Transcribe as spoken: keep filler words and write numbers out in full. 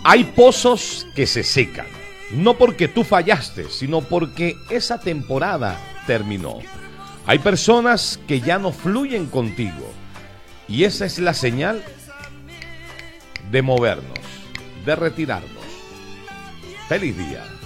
Hay pozos que se secan, no porque tú fallaste, sino porque esa temporada terminó. Hay personas que ya no fluyen contigo y esa es la señal de movernos, de retirarnos. Feliz día.